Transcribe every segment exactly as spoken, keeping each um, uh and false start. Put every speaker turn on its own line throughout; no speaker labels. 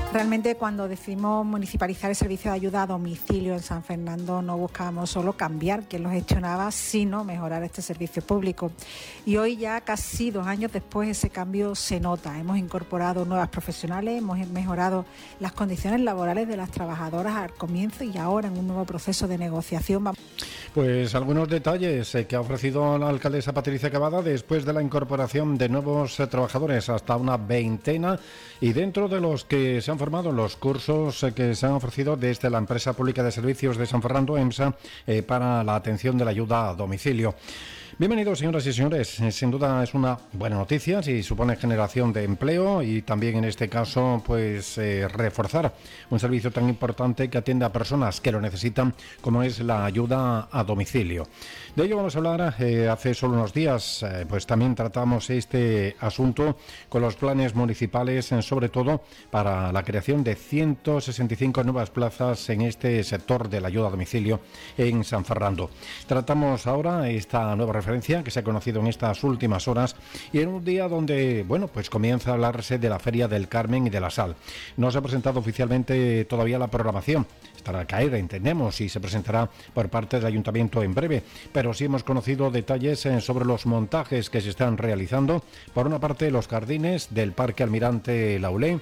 Realmente cuando decidimos municipalizar el servicio de ayuda a domicilio en San Fernando no buscábamos solo cambiar quien lo gestionaba, sino mejorar este servicio público. Y hoy ya casi dos años después ese cambio se nota. Hemos incorporado nuevas profesionales, hemos mejorado las condiciones laborales de las trabajadoras al comienzo y ahora en un nuevo proceso de negociación.
Pues algunos detalles que ha ofrecido la alcaldesa Patricia Cavada después de la incorporación de nuevos eh, trabajadores, hasta una veintena, y dentro de los que se han formado los cursos eh, que se han ofrecido desde la Empresa Pública de Servicios de San Fernando, EMSA, eh, para la atención de la ayuda a domicilio. Bienvenidos, señoras y señores. Sin duda es una buena noticia, si supone generación de empleo y también en este caso pues eh, reforzar un servicio tan importante que atiende a personas que lo necesitan, como es la ayuda a domicilio. De ello vamos a hablar. Eh, hace solo unos días eh, pues también tratamos este asunto con los planes municipales, eh, sobre todo para la creación de ciento sesenta y cinco nuevas plazas en este sector de la ayuda a domicilio en San Fernando. Tratamos ahora esta nueva referencia que se ha conocido en estas últimas horas y en un día donde, bueno, pues comienza a hablarse de la Feria del Carmen y de la Sal. No se ha presentado oficialmente todavía la programación. Estará a caer, entendemos, y se presentará por parte del Ayuntamiento en breve, pero sí hemos conocido detalles sobre los montajes que se están realizando. Por una parte, los jardines del Parque Almirante Laulé,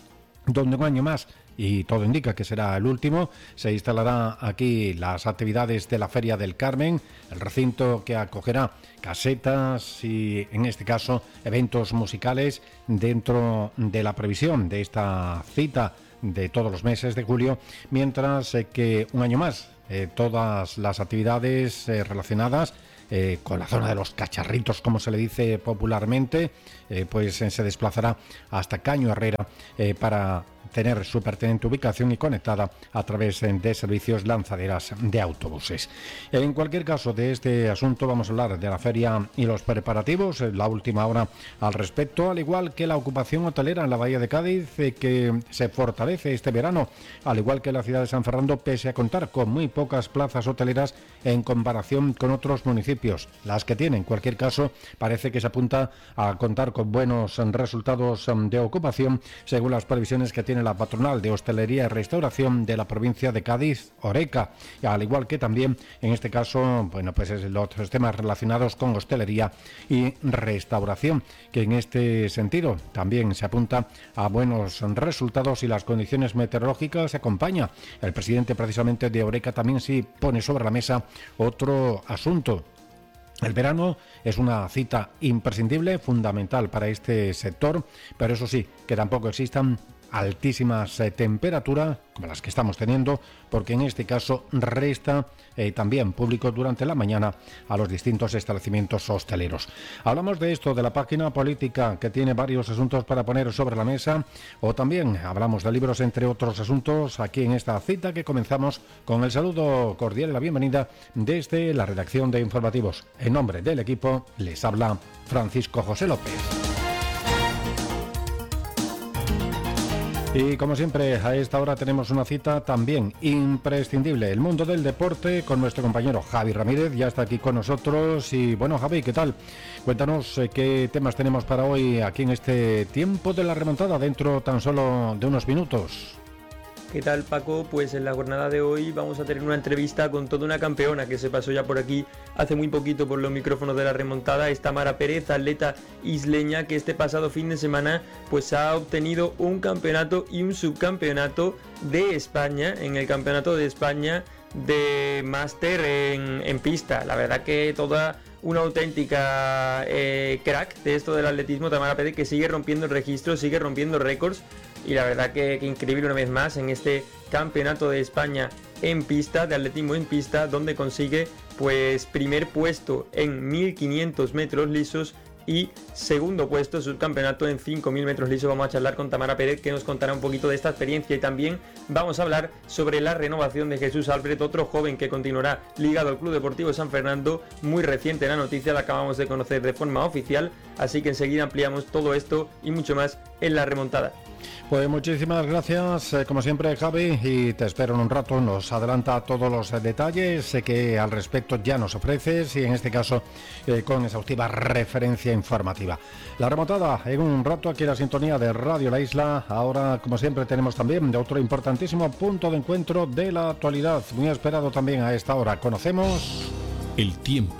donde un año más, y todo indica que será el último, se instalará aquí las actividades de la Feria del Carmen, el recinto que acogerá casetas y, en este caso, eventos musicales dentro de la previsión de esta cita de todos los meses de julio, mientras eh, que un año más eh, todas las actividades eh, relacionadas Eh, con la zona de los cacharritos, como se le dice popularmente, eh, pues eh, se desplazará hasta Caño Herrera eh, para tener su pertinente ubicación y conectada a través eh, de servicios lanzaderas de autobuses. En cualquier caso, de este asunto vamos a hablar de la feria y los preparativos, eh, la última hora al respecto, al igual que la ocupación hotelera en la Bahía de Cádiz, eh, que se fortalece este verano, al igual que la ciudad de San Fernando, pese a contar con muy pocas plazas hoteleras en comparación con otros municipios. Las que tienen, en cualquier caso, parece que se apunta a contar con buenos resultados de ocupación, según las previsiones que tiene la patronal de hostelería y restauración de la provincia de Cádiz, Horeca, al igual que también, en este caso, bueno, pues es los temas relacionados con hostelería y restauración, que en este sentido también se apunta a buenos resultados y las condiciones meteorológicas se acompañan. El presidente precisamente de Horeca también sí pone sobre la mesa otro asunto. El verano es una cita imprescindible, fundamental para este sector, pero eso sí, que tampoco existan altísimas eh, temperaturas como las que estamos teniendo, porque en este caso resta eh, también público durante la mañana a los distintos establecimientos hosteleros. Hablamos de esto, de la página política, que tiene varios asuntos para poner sobre la mesa, o también hablamos de libros, entre otros asuntos, aquí en esta cita que comenzamos con el saludo cordial y la bienvenida desde la redacción de Informativos. En nombre del equipo les habla Francisco José López. Y como siempre, a esta hora tenemos una cita también imprescindible, el mundo del deporte, con nuestro compañero Javi Ramírez. Ya está aquí con nosotros. Y bueno, Javi, ¿qué tal? Cuéntanos eh, qué temas tenemos para hoy aquí en este tiempo de la remontada, dentro tan solo de unos minutos.
¿Qué tal, Paco? Pues en la jornada de hoy vamos a tener una entrevista con toda una campeona que se pasó ya por aquí hace muy poquito por los micrófonos de la remontada. Es Tamara Pérez, atleta isleña, que este pasado fin de semana pues ha obtenido un campeonato y un subcampeonato de España en el Campeonato de España de máster en, en pista. La verdad que toda una auténtica eh, crack de esto del atletismo, Tamara Pérez, que sigue rompiendo registros, sigue rompiendo récords. Y la verdad que, que increíble una vez más en este Campeonato de España en pista, de atletismo en pista, donde consigue pues primer puesto en mil quinientos metros lisos y segundo puesto, subcampeonato en cinco mil metros lisos. Vamos a charlar con Tamara Pérez, que nos contará un poquito de esta experiencia, y también vamos a hablar sobre la renovación de Jesús Albert, otro joven que continuará ligado al Club Deportivo San Fernando. Muy reciente la noticia, la acabamos de conocer de forma oficial, así que enseguida ampliamos todo esto y mucho más en La Remontada.
Pues muchísimas gracias, eh, como siempre, Javi, y te espero en un rato. Nos adelanta todos los eh, detalles sé que al respecto ya nos ofreces, y en este caso eh, con exhaustiva referencia informativa. La Remontada en un rato aquí en la sintonía de Radio La Isla. Ahora, como siempre, tenemos también de otro importantísimo punto de encuentro de la actualidad, muy esperado también a esta hora. Conocemos
el tiempo.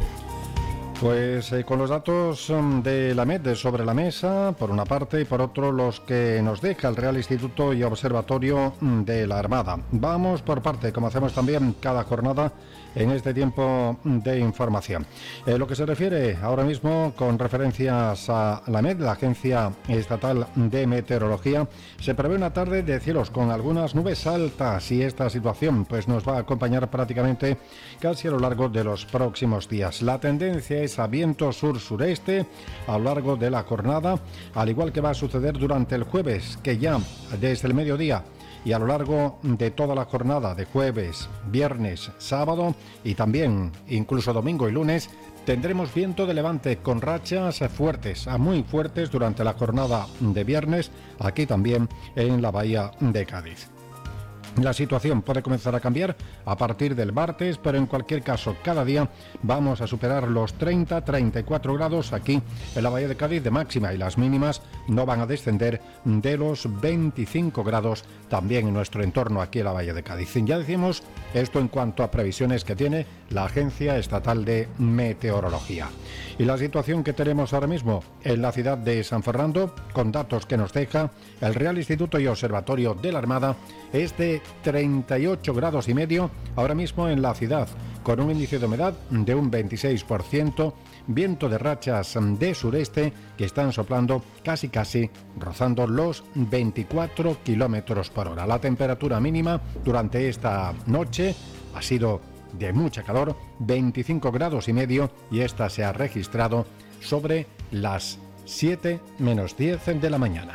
Pues eh, con los datos um, de la M E D sobre la mesa, por una parte, y por otro los que nos deja el Real Instituto y Observatorio um, de la Armada. Vamos por parte, como hacemos también cada jornada en este tiempo de información. Eh, lo que se refiere ahora mismo con referencias a la M E D, la Agencia Estatal de Meteorología, se prevé una tarde de cielos con algunas nubes altas, y esta situación pues nos va a acompañar prácticamente casi a lo largo de los próximos días. La tendencia es a viento sur-sureste a lo largo de la jornada, al igual que va a suceder durante el jueves, que ya desde el mediodía y a lo largo de toda la jornada de jueves, viernes, sábado y también incluso domingo y lunes, tendremos viento de levante con rachas fuertes a muy fuertes durante la jornada de viernes, aquí también en la bahía de Cádiz. La situación puede comenzar a cambiar a partir del martes, pero en cualquier caso cada día vamos a superar los treinta a treinta y cuatro grados aquí en la bahía de Cádiz de máxima, y las mínimas no van a descender de los veinticinco grados también en nuestro entorno aquí en la bahía de Cádiz. Ya decimos esto en cuanto a previsiones que tiene la Agencia Estatal de Meteorología. Y la situación que tenemos ahora mismo en la ciudad de San Fernando, con datos que nos deja el Real Instituto y Observatorio de la Armada, es de treinta y ocho grados y medio ahora mismo en la ciudad, con un índice de humedad de un veintiséis por ciento, viento de rachas de sureste que están soplando casi casi rozando los veinticuatro kilómetros por hora. La temperatura mínima durante esta noche ha sido de mucha calor, veinticinco grados y medio, y esta se ha registrado sobre las siete menos diez de la mañana.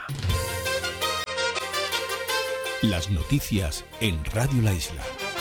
Las noticias en Radio La Isla.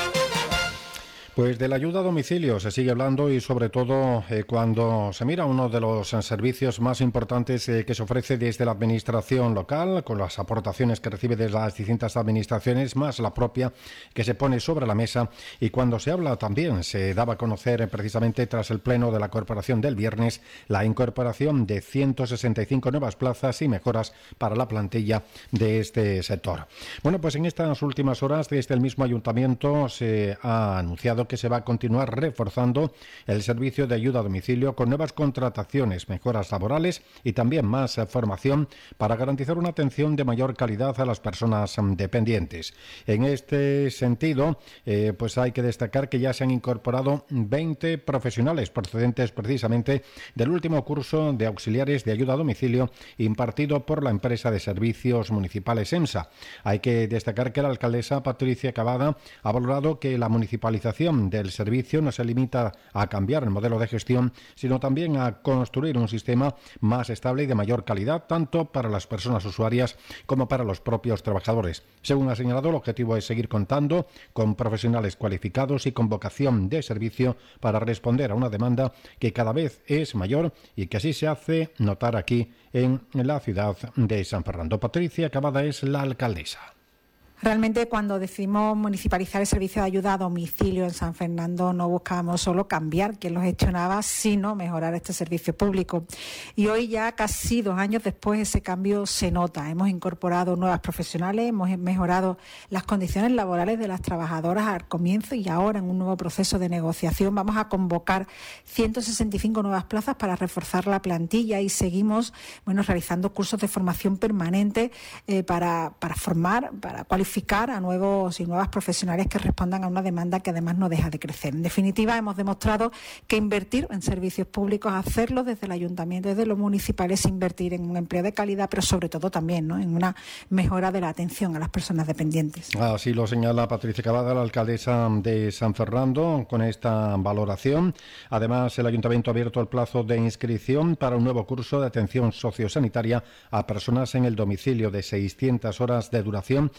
Pues de la ayuda a domicilio se sigue hablando, y sobre todo eh, cuando se mira uno de los eh, servicios más importantes eh, que se ofrece desde la administración local, con las aportaciones que recibe de las distintas administraciones, más la propia que se pone sobre la mesa. Y cuando se habla también, se daba a conocer eh, precisamente tras el pleno de la corporación del viernes, la incorporación de ciento sesenta y cinco nuevas plazas y mejoras para la plantilla de este sector. Bueno, pues en estas últimas horas desde el mismo ayuntamiento se ha anunciado que se va a continuar reforzando el servicio de ayuda a domicilio con nuevas contrataciones, mejoras laborales y también más formación para garantizar una atención de mayor calidad a las personas dependientes. En este sentido, eh, pues hay que destacar que ya se han incorporado veinte profesionales procedentes precisamente del último curso de auxiliares de ayuda a domicilio impartido por la empresa de servicios municipales EMSA. Hay que destacar que la alcaldesa Patricia Cavada ha valorado que la municipalización del servicio no se limita a cambiar el modelo de gestión, sino también a construir un sistema más estable y de mayor calidad, tanto para las personas usuarias como para los propios trabajadores. Según ha señalado, el objetivo es seguir contando con profesionales cualificados y con vocación de servicio para responder a una demanda que cada vez es mayor y que así se hace notar aquí en la ciudad de San Fernando. Patricia Cavada es la alcaldesa.
Realmente, cuando decidimos municipalizar el servicio de ayuda a domicilio en San Fernando, no buscábamos solo cambiar quien lo gestionaba, sino mejorar este servicio público. Y hoy, ya casi dos años después, ese cambio se nota. Hemos incorporado nuevas profesionales, hemos mejorado las condiciones laborales de las trabajadoras al comienzo, y ahora en un nuevo proceso de negociación vamos a convocar ciento sesenta y cinco nuevas plazas para reforzar la plantilla, y seguimos bueno, realizando cursos de formación permanente eh, para, para formar, para cualificar a nuevos y nuevas profesionales que respondan a una demanda que además no deja de crecer. En definitiva, hemos demostrado que invertir en servicios públicos, hacerlo desde el ayuntamiento, desde lo municipal, es invertir en un empleo de calidad, pero sobre todo también, ¿no?, en una mejora de la atención a las personas dependientes.
Así lo señala Patricia Cavada, la alcaldesa de San Fernando, con esta valoración. Además, el ayuntamiento ha abierto el plazo de inscripción para un nuevo curso de atención sociosanitaria a personas en el domicilio de seiscientas horas de duración y con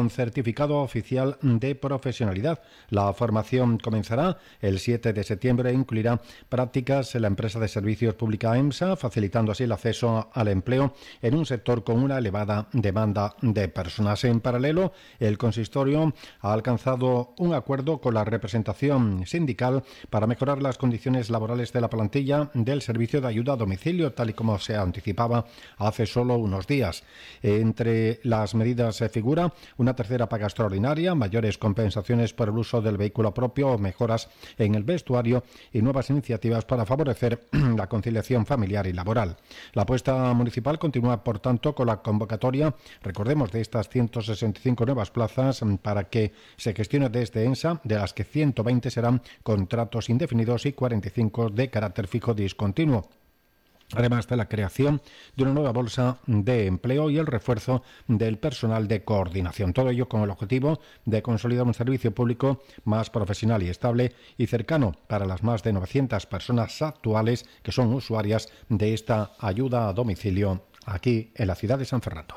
con certificado oficial de profesionalidad. La formación comenzará el siete de septiembre e incluirá prácticas en la empresa de servicios pública EMSA, facilitando así el acceso al empleo en un sector con una elevada demanda de personas. En paralelo, el consistorio ha alcanzado un acuerdo con la representación sindical para mejorar las condiciones laborales de la plantilla del servicio de ayuda a domicilio, tal y como se anticipaba hace solo unos días. Entre las medidas se figura una tercera paga extraordinaria, mayores compensaciones por el uso del vehículo propio, mejoras en el vestuario y nuevas iniciativas para favorecer la conciliación familiar y laboral. La apuesta municipal continúa, por tanto, con la convocatoria, recordemos, de estas ciento sesenta y cinco nuevas plazas para que se gestione desde EMSA, de las que ciento veinte serán contratos indefinidos y cuarenta y cinco de carácter fijo discontinuo, además de la creación de una nueva bolsa de empleo y el refuerzo del personal de coordinación. Todo ello con el objetivo de consolidar un servicio público más profesional y estable y cercano para las más de novecientas personas actuales que son usuarias de esta ayuda a domicilio aquí en la ciudad de San Fernando.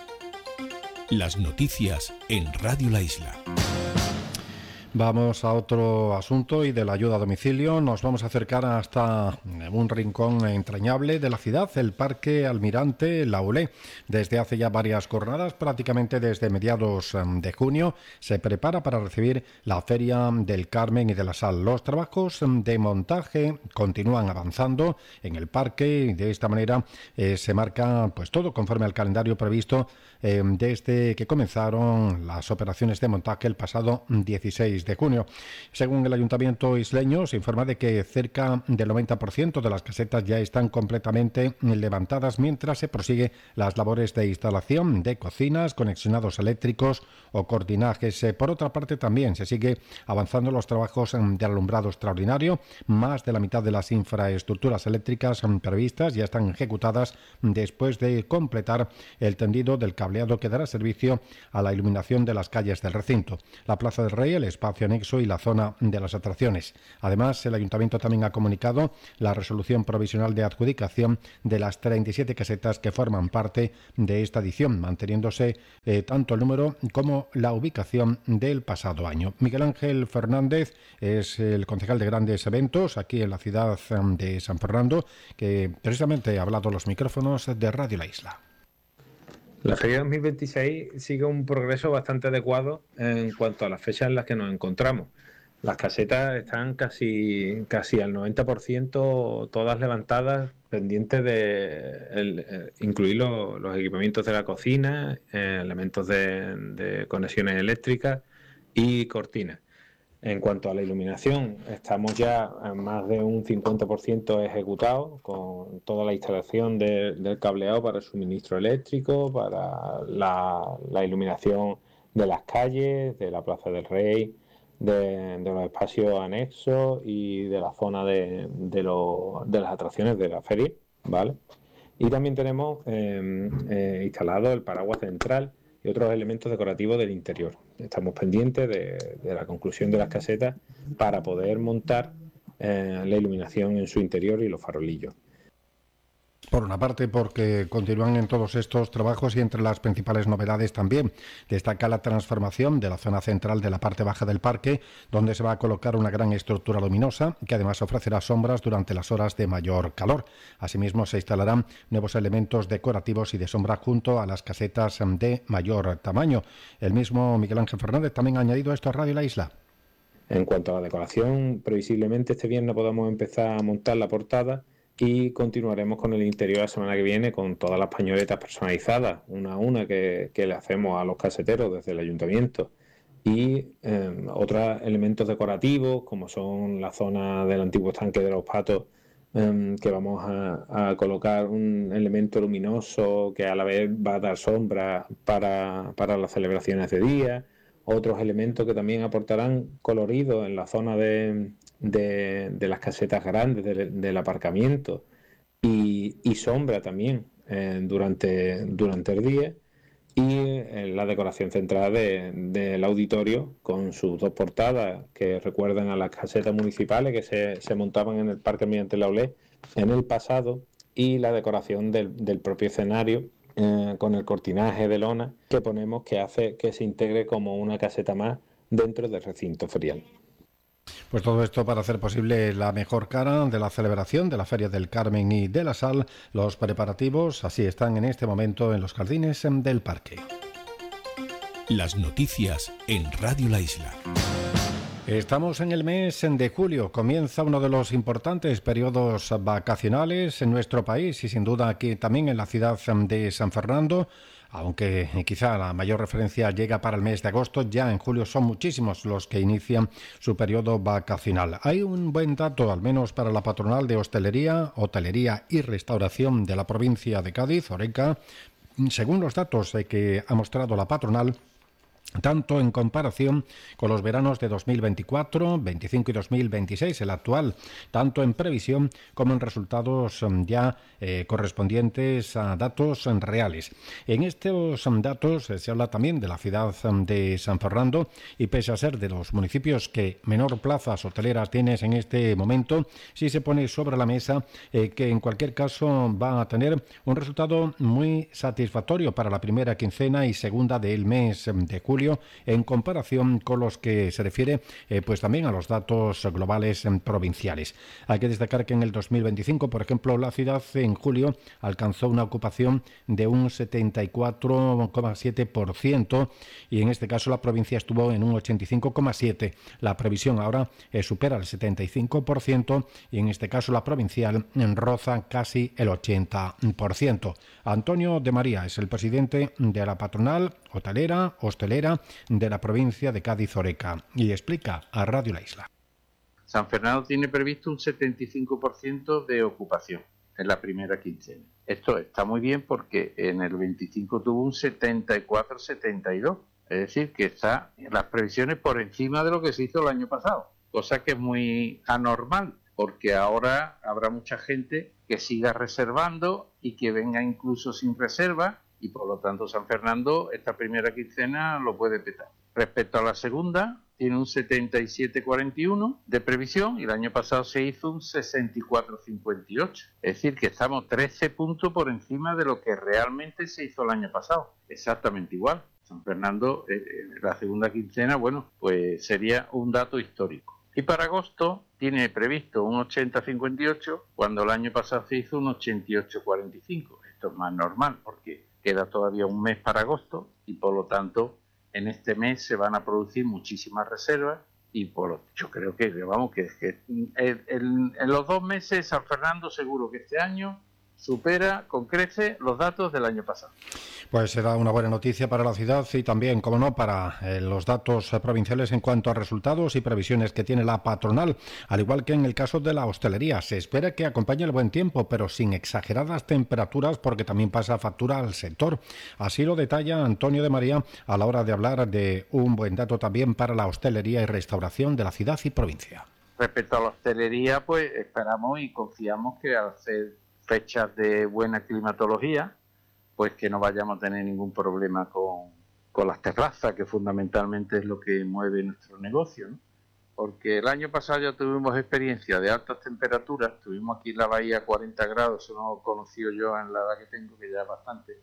Las noticias en Radio La Isla.
Vamos a otro asunto y de la ayuda a domicilio. Nos vamos a acercar hasta un rincón entrañable de la ciudad, el Parque Almirante Laulé. Desde hace ya varias jornadas, prácticamente desde mediados de junio, se prepara para recibir la Feria del Carmen y de la Sal. Los trabajos de montaje continúan avanzando en el parque y de esta manera eh, se marca pues todo conforme al calendario previsto eh, desde que comenzaron las operaciones de montaje el pasado dieciséis de junio. Según el Ayuntamiento isleño, se informa de que cerca del noventa por ciento de las casetas ya están completamente levantadas, mientras se prosigue las labores de instalación de cocinas, conexionados eléctricos o cortinajes. Por otra parte, también se sigue avanzando los trabajos de alumbrado extraordinario. Más de la mitad de las infraestructuras eléctricas previstas ya están ejecutadas después de completar el tendido del cableado que dará servicio a la iluminación de las calles del recinto. La Plaza del Rey, el espacio anexo y la zona de las atracciones. Además, el Ayuntamiento también ha comunicado la resolución provisional de adjudicación de las treinta y siete casetas que forman parte de esta edición, manteniéndose eh, tanto el número como la ubicación del pasado año. Miguel Ángel Fernández es el concejal de grandes eventos aquí en la ciudad de San Fernando, que precisamente ha hablado a los micrófonos de Radio La Isla.
La Feria dos mil veintiséis sigue un progreso bastante adecuado en cuanto a las fechas en las que nos encontramos. Las casetas están casi, casi al noventa por ciento todas levantadas, pendientes de el, eh, incluir lo, los equipamientos de la cocina, eh, elementos de, de conexiones eléctricas y cortinas. En cuanto a la iluminación, estamos ya en más de un cincuenta por ciento ejecutado con toda la instalación de, del cableado para el suministro eléctrico, para la, la iluminación de las calles, de la Plaza del Rey, de, de los espacios anexos y de la zona de, de, lo, de las atracciones de la feria, ¿vale? Y también tenemos eh, eh, instalado el paraguas central y otros elementos decorativos del interior. Estamos pendientes de, de la conclusión de las casetas para poder montar eh, la iluminación en su interior y los farolillos.
Por una parte, porque continúan en todos estos trabajos y entre las principales novedades también destaca la transformación de la zona central de la parte baja del parque, donde se va a colocar una gran estructura luminosa que además ofrecerá sombras durante las horas de mayor calor. Asimismo, se instalarán nuevos elementos decorativos y de sombra junto a las casetas de mayor tamaño. El mismo Miguel Ángel Fernández también ha añadido esto a Radio La Isla.
En cuanto a la decoración, previsiblemente este viernes podamos empezar a montar la portada y continuaremos con el interior la semana que viene con todas las pañoletas personalizadas, una a una que, que le hacemos a los caseteros desde el ayuntamiento. Y eh, otros elementos decorativos, como son la zona del antiguo estanque de los patos, eh, que vamos a, a colocar un elemento luminoso que a la vez va a dar sombra para, para las celebraciones de día. Otros elementos que también aportarán colorido en la zona de, de, de las casetas grandes de, del aparcamiento y, y sombra también eh, durante, durante el día, y eh, la decoración central de, del auditorio con sus dos portadas que recuerdan a las casetas municipales que se, se montaban en el Parque Almirante Laulé en el pasado, y la decoración del, del propio escenario eh, con el cortinaje de lona que ponemos, que hace que se integre como una caseta más dentro del recinto ferial.
Pues todo esto para hacer posible la mejor cara de la celebración de la Feria del Carmen y de la Sal. Los preparativos así están en este momento en los jardines del parque.
Las noticias en Radio La Isla.
Estamos en el mes de julio, comienza uno de los importantes periodos vacacionales en nuestro país y sin duda aquí también en la ciudad de San Fernando, aunque quizá la mayor referencia llega para el mes de agosto, ya en julio son muchísimos los que inician su periodo vacacional. Hay un buen dato, al menos para la patronal de hostelería, hotelería y restauración de la provincia de Cádiz, Horeca, según los datos que ha mostrado la patronal, tanto en comparación con los veranos de dos mil veinticuatro, veinticinco y dos mil veintiséis, el actual, tanto en previsión como en resultados ya eh, correspondientes a datos reales. En estos datos eh, se habla también de la ciudad de San Fernando y pese a ser de los municipios que menor plazas hoteleras tienes en este momento, sí se pone sobre la mesa eh, que en cualquier caso va a tener un resultado muy satisfactorio para la primera quincena y segunda del mes de julio, en comparación con los que se refiere eh, pues también a los datos globales eh, provinciales. Hay que destacar que en el dos mil veinticinco, por ejemplo, la ciudad en julio alcanzó una ocupación de un setenta y cuatro coma siete por ciento y en este caso la provincia estuvo en un ochenta y cinco coma siete por ciento. La previsión ahora eh, supera el setenta y cinco por ciento y en este caso la provincial roza casi el ochenta por ciento. Antonio de María es el presidente de la patronal hotelera, hostelera de la provincia de Cádiz-Oreca y explica a Radio La Isla.
San Fernando tiene previsto un setenta y cinco por ciento de ocupación en la primera quincena. Esto está muy bien porque en el veinticinco tuvo un setenta y cuatro setenta y dos, es decir, que está en las previsiones por encima de lo que se hizo el año pasado, cosa que es muy anormal porque ahora habrá mucha gente que siga reservando y que venga incluso sin reserva y por lo tanto San Fernando esta primera quincena lo puede petar. Respecto a la segunda, tiene un setenta y siete cuarenta y uno de previsión y el año pasado se hizo un sesenta y cuatro cincuenta y ocho. Es decir, que estamos trece puntos por encima de lo que realmente se hizo el año pasado. Exactamente igual. San Fernando, eh, la segunda quincena, bueno, pues sería un dato histórico. Y para agosto tiene previsto un ochenta cincuenta y ocho cuando el año pasado se hizo un ochenta y ocho cuarenta y cinco. Esto es más normal porque queda todavía un mes para agosto y por lo tanto en este mes se van a producir muchísimas reservas y por lo, yo creo que vamos que, que en, en, en los dos meses San Fernando seguro que este año supera con crece los datos del año pasado.
Pues será una buena noticia para la ciudad y también, como no, para eh, los datos eh, provinciales en cuanto a resultados y previsiones que tiene la patronal, al igual que en el caso de la hostelería. Se espera que acompañe el buen tiempo, pero sin exageradas temperaturas, porque también pasa factura al sector. Así lo detalla Antonio de María a la hora de hablar de un buen dato también para la hostelería y restauración de la ciudad y provincia.
Respecto a la hostelería, pues esperamos y confiamos que al ser fechas de buena climatología, pues que no vayamos a tener ningún problema con, con las terrazas, que fundamentalmente es lo que mueve nuestro negocio, ¿no? Porque el año pasado ya tuvimos experiencia de altas temperaturas, tuvimos aquí en la bahía cuarenta grados, eso no lo he conocido yo en la edad que tengo, que ya es bastante,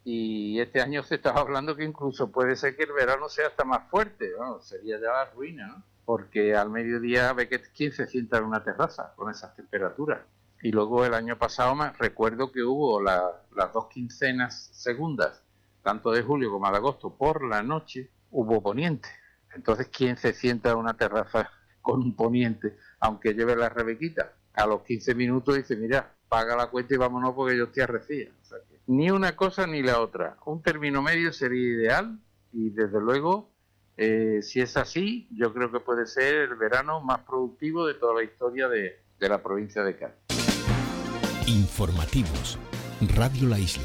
y este año se estaba hablando que incluso puede ser que el verano sea hasta más fuerte, ¿no? Sería ya la ruina, ¿no? Porque al mediodía ve que quién se sienta en una terraza con esas temperaturas. Y luego el año pasado me recuerdo que hubo la, las dos quincenas segundas, tanto de julio como de agosto, por la noche, hubo poniente. Entonces, ¿quién se sienta en una terraza con un poniente, aunque lleve la rebequita? A los quince minutos dice, mira, paga la cuenta y vámonos porque yo estoy arrecía. O sea que ni una cosa ni la otra. Un término medio sería ideal y desde luego, eh, si es así, yo creo que puede ser el verano más productivo de toda la historia de, de la provincia de Cádiz.
Informativos. Radio La Isla.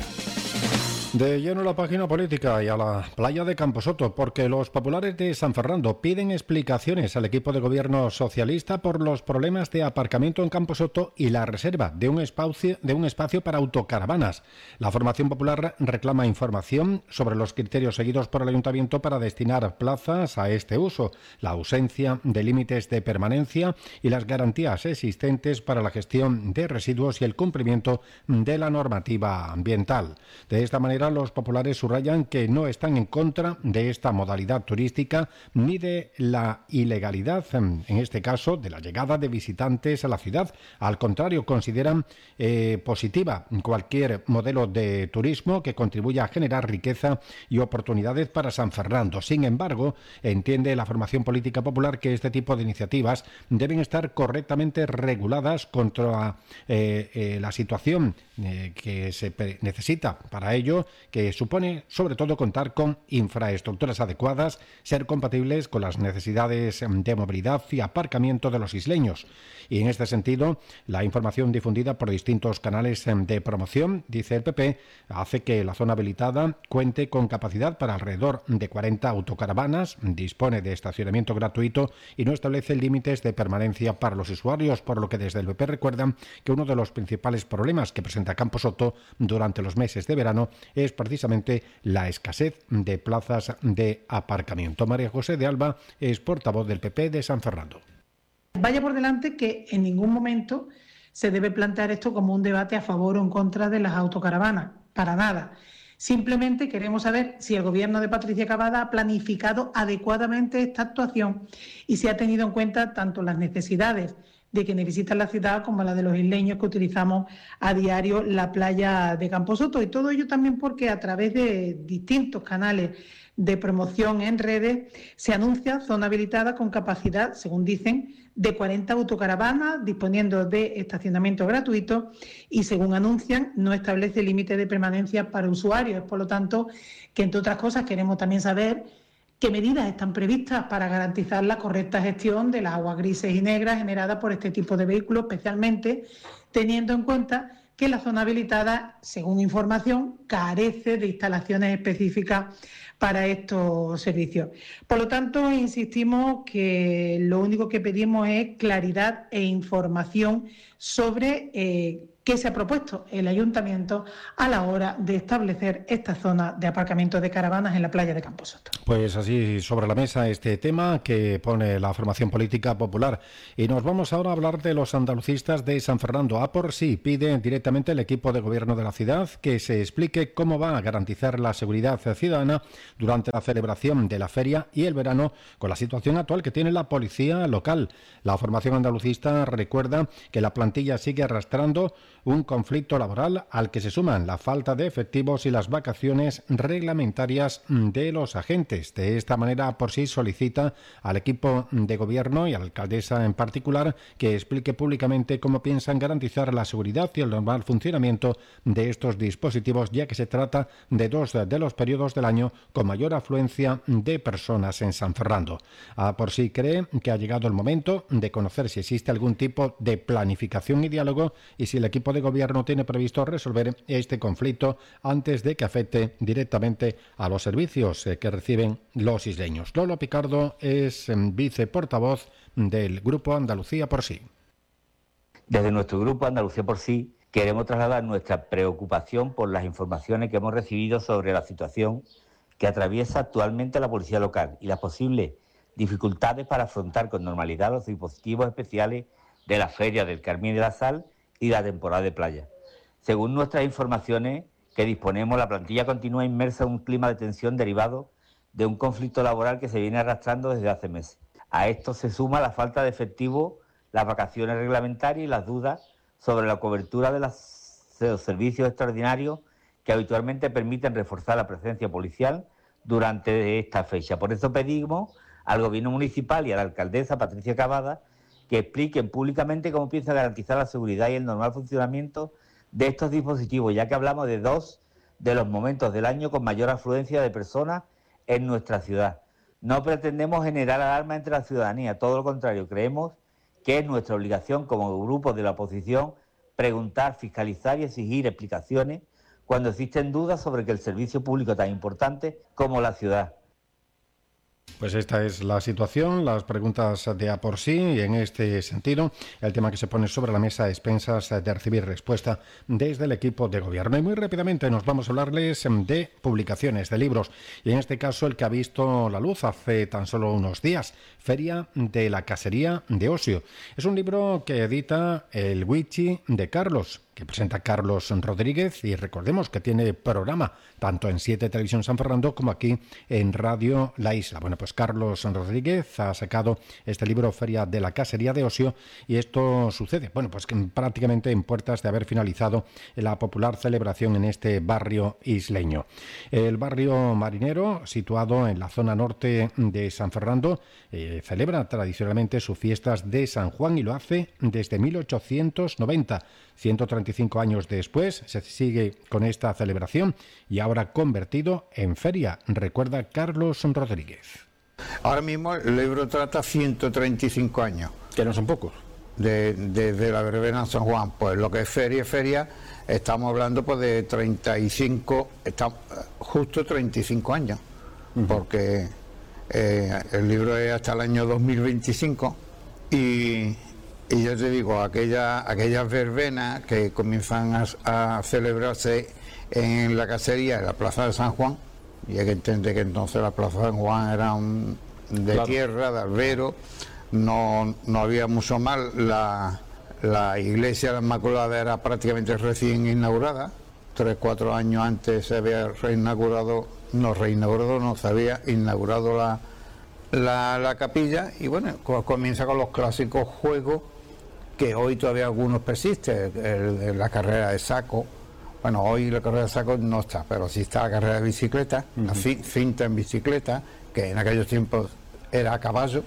De lleno la página política y a la playa de Camposoto, porque los populares de San Fernando piden explicaciones al equipo de gobierno socialista por los problemas de aparcamiento en Camposoto y la reserva de un espacio, de un espacio para autocaravanas. La formación popular reclama información sobre los criterios seguidos por el ayuntamiento para destinar plazas a este uso, la ausencia de límites de permanencia y las garantías existentes para la gestión de residuos y el cumplimiento de la normativa ambiental. De esta manera, contra los populares subrayan que no están en contra de esta modalidad turística ni de la ilegalidad, en este caso, de la llegada de visitantes a la ciudad. Al contrario, consideran eh, positiva cualquier modelo de turismo que contribuya a generar riqueza y oportunidades para San Fernando. Sin embargo, entiende la formación política popular que este tipo de iniciativas deben estar correctamente reguladas contra eh, eh, la situación eh, que se necesita para ello, que supone sobre todo contar con infraestructuras adecuadas, ser compatibles con las necesidades de movilidad y aparcamiento de los isleños. Y en este sentido, la información difundida por distintos canales de promoción, dice el P P, hace que la zona habilitada cuente con capacidad para alrededor de cuarenta autocaravanas, dispone de estacionamiento gratuito y no establece límites de permanencia para los usuarios, por lo que desde el P P recuerdan que uno de los principales problemas que presenta Camposoto durante los meses de verano es precisamente la escasez de plazas de aparcamiento. María José de Alba es portavoz del P P de San Fernando.
Vaya por delante que en ningún momento se debe plantear esto como un debate a favor o en contra de las autocaravanas, para nada. Simplemente queremos saber si el Gobierno de Patricia Cavada ha planificado adecuadamente esta actuación y si ha tenido en cuenta tanto las necesidades de quienes visitan la ciudad como la de los isleños que utilizamos a diario la playa de Camposoto. Y todo ello también porque a través de distintos canales de promoción en redes se anuncia zona habilitada con capacidad, según dicen, de cuarenta autocaravanas, disponiendo de estacionamiento gratuito y, según anuncian, no establece límite de permanencia para usuarios. Por lo tanto, que entre otras cosas queremos también saber qué medidas están previstas para garantizar la correcta gestión de las aguas grises y negras generadas por este tipo de vehículos, especialmente teniendo en cuenta que la zona habilitada, según información, carece de instalaciones específicas para estos servicios. Por lo tanto, insistimos que lo único que pedimos es claridad e información sobre eh, qué se ha propuesto el Ayuntamiento a la hora de establecer esta zona de aparcamiento de caravanas en la playa de Camposoto.
Pues así sobre la mesa este tema que pone la formación política popular. Y nos vamos ahora a hablar de los andalucistas de San Fernando. A por sí pide directamente el equipo de gobierno de la ciudad que se explique cómo va a garantizar la seguridad ciudadana durante la celebración de la feria y el verano con la situación actual que tiene la policía local. La formación andalucista recuerda que la plantilla sigue arrastrando un conflicto laboral al que se suman la falta de efectivos y las vacaciones reglamentarias de los agentes. De esta manera, por sí solicita al equipo de gobierno y a la alcaldesa en particular que explique públicamente cómo piensan garantizar la seguridad y el normal funcionamiento de estos dispositivos, ya que se trata de dos de los periodos del año con mayor afluencia de personas en San Fernando. A por sí cree que ha llegado el momento de conocer si existe algún tipo de planificación y diálogo y si el equipo de gobierno tiene previsto resolver este conflicto antes de que afecte directamente a los servicios que reciben los isleños. Lolo Picardo es viceportavoz del Grupo Andalucía por sí.
Desde nuestro Grupo Andalucía por sí queremos trasladar nuestra preocupación por las informaciones que hemos recibido sobre la situación que atraviesa actualmente la policía local y las posibles dificultades para afrontar con normalidad los dispositivos especiales de la Feria del Carmín y de la Sal y la temporada de playa. Según nuestras informaciones que disponemos, la plantilla continúa inmersa en un clima de tensión derivado de un conflicto laboral que se viene arrastrando desde hace meses. A esto se suma la falta de efectivo, las vacaciones reglamentarias y las dudas sobre la cobertura de, las, de los servicios extraordinarios que habitualmente permiten reforzar la presencia policial durante esta fecha. Por eso pedimos al Gobierno municipal y a la alcaldesa Patricia Cavada que expliquen públicamente cómo piensa garantizar la seguridad y el normal funcionamiento de estos dispositivos, ya que hablamos de dos de los momentos del año con mayor afluencia de personas en nuestra ciudad. No pretendemos generar alarma entre la ciudadanía, todo lo contrario, creemos que es nuestra obligación como grupo de la oposición preguntar, fiscalizar y exigir explicaciones cuando existen dudas sobre que el servicio público tan importante como la ciudad.
Pues esta es la situación, las preguntas de a por sí, y en este sentido el tema que se pone sobre la mesa a expensas de recibir respuesta desde el equipo de gobierno. Y muy rápidamente nos vamos a hablarles de publicaciones, de libros, y en este caso el que ha visto la luz hace tan solo unos días, Feria de la Casería de Osio. Es un libro que edita el Wichi de Carlos, que presenta Carlos Rodríguez, y recordemos que tiene programa tanto en siete Televisión San Fernando como aquí en Radio La Isla. Bueno, pues Carlos Rodríguez ha sacado este libro, Feria de la Casería de Ocio, y esto sucede, bueno, pues que prácticamente en puertas de haber finalizado la popular celebración en este barrio isleño. El barrio marinero, situado en la zona norte de San Fernando, eh, celebra tradicionalmente sus fiestas de San Juan y lo hace desde mil ochocientos noventa. ciento treinta y cinco años después se sigue con esta celebración y ahora convertido en feria, recuerda Carlos Rodríguez.
Ahora mismo el libro trata ciento treinta y cinco años.
Que no son pocos.
Desde de, de la verbena San Juan, pues lo que es feria, feria, estamos hablando pues de treinta y cinco, está, justo treinta y cinco años, uh-huh. porque eh, el libro es hasta el año dos mil veinticinco y... Y yo te digo, aquella, aquellas verbenas que comienzan a, a celebrarse en la casería, en la Plaza de San Juan, y hay que entender que entonces la Plaza de San Juan era un, de claro. tierra, de albero, no, no había mucho mal, la, la iglesia de la Inmaculada era prácticamente recién inaugurada, tres, cuatro años antes se había reinaugurado, no reinaugurado, no se había inaugurado la, la, la capilla, y bueno, comienza con los clásicos juegos que hoy todavía algunos persisten, el, el, la carrera de saco. Bueno, hoy la carrera de saco no está, pero sí está la carrera de bicicleta, uh-huh. la cinta en bicicleta, que en aquellos tiempos era a caballo.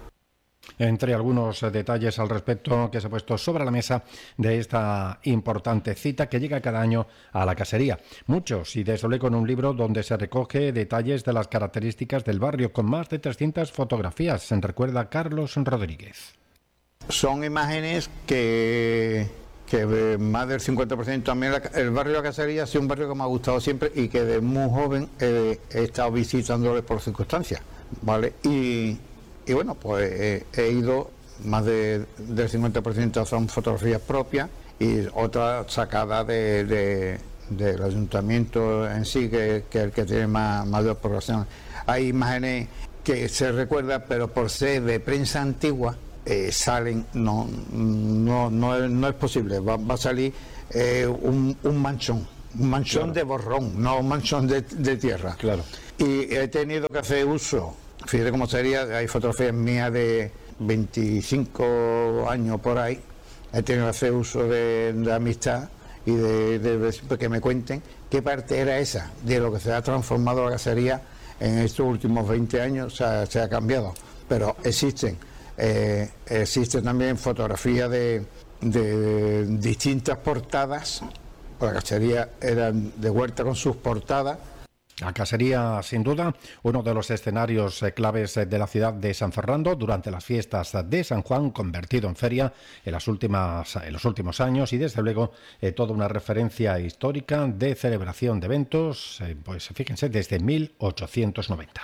Entre algunos detalles al respecto que se ha puesto sobre la mesa de esta importante cita que llega cada año a la casería. Muchos, y desde luego con un libro donde se recoge detalles de las características del barrio, con más de trescientas fotografías, se recuerda Carlos Rodríguez.
Son imágenes que, que más del cincuenta por ciento también la, el barrio de la Casería ha sido un barrio que me ha gustado siempre y que de muy joven eh, he estado visitándole por circunstancias, ¿vale? Y, y bueno, pues eh, he ido, más de, del cincuenta por ciento son fotografías propias y otras sacadas de, de, del ayuntamiento en sí, que, que es el que tiene más, mayor población. Hay imágenes que se recuerdan, pero por ser de prensa antigua, Eh, salen, no, no, no, es, no es posible, va, va a salir eh, un, un manchón, un manchón claro. de borrón, no un manchón de, de tierra.
Claro.
Y he tenido que hacer uso, fíjate cómo sería, hay fotografías mías de veinticinco años por ahí, he tenido que hacer uso de, de amistad y de, de, de que me cuenten qué parte era esa de lo que se ha transformado la casería en estos últimos veinte años, o sea, se ha cambiado, pero existen. Eh, existe también fotografía de, de, de distintas portadas. La casería era de Huerta con sus portadas.
La casería, sin duda, uno de los escenarios eh, claves eh, de la ciudad de San Fernando durante las fiestas de San Juan, convertido en feria en, las últimas, en los últimos años y, desde luego, eh, toda una referencia histórica de celebración de eventos, eh, pues fíjense, desde mil ochocientos noventa.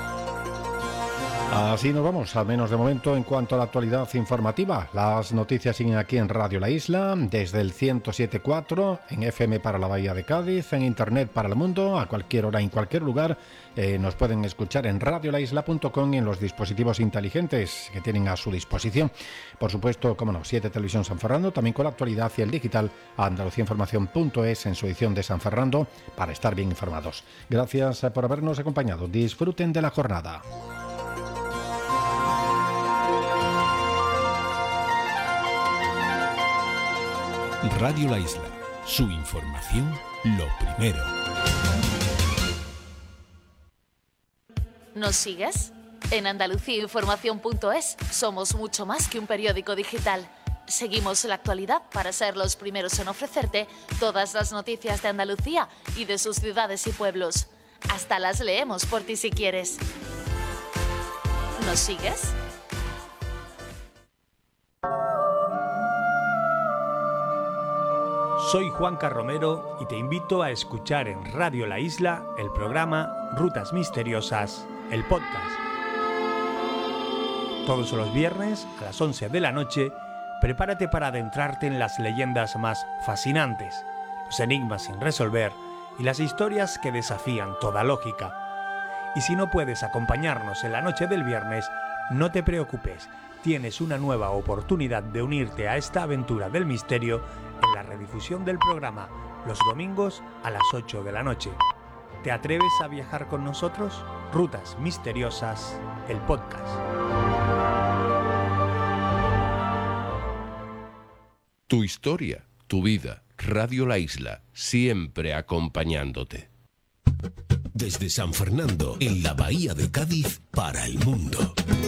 Así nos vamos, al menos de momento, en cuanto a la actualidad informativa. Las noticias siguen aquí en Radio La Isla, desde el ciento siete punto cuatro, en F M para la Bahía de Cádiz, en Internet para el mundo, a cualquier hora, en cualquier lugar. Eh, nos pueden escuchar en radio la isla punto com y en los dispositivos inteligentes que tienen a su disposición. Por supuesto, como no, siete Televisión San Fernando, también con la actualidad y el digital, andalucía información punto es en su edición de San Fernando, para estar bien informados. Gracias por habernos acompañado. Disfruten de la jornada.
Radio La Isla, su información, lo primero.
¿Nos sigues? En andalucía información punto es somos mucho más que un periódico digital. Seguimos la actualidad para ser los primeros en ofrecerte todas las noticias de Andalucía y de sus ciudades y pueblos. Hasta las leemos por ti si quieres. ¿Nos sigues?
Soy Juanca Romero y te invito a escuchar en Radio La Isla el programa Rutas Misteriosas, el podcast. Todos los viernes a las once de la noche, prepárate para adentrarte en las leyendas más fascinantes, los enigmas sin resolver y las historias que desafían toda lógica. Y si no puedes acompañarnos en la noche del viernes, no te preocupes, tienes una nueva oportunidad de unirte a esta aventura del misterio en la redifusión del programa los domingos a las ocho de la noche. ¿Te atreves a viajar con nosotros? Rutas Misteriosas, el podcast.
Tu historia, tu vida, Radio La Isla, siempre acompañándote.
Desde San Fernando, en la Bahía de Cádiz, para el mundo.